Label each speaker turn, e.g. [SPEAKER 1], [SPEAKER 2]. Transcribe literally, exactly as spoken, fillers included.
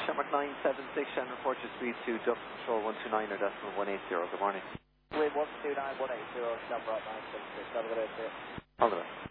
[SPEAKER 1] Shamrock nine seven six, and report your speed to Dublin Control one two nine or decimal one eight zero. Good morning.
[SPEAKER 2] Wind one two nine one eight zero, Shamrock nine seven six. Have a good day, sir.
[SPEAKER 1] All the best.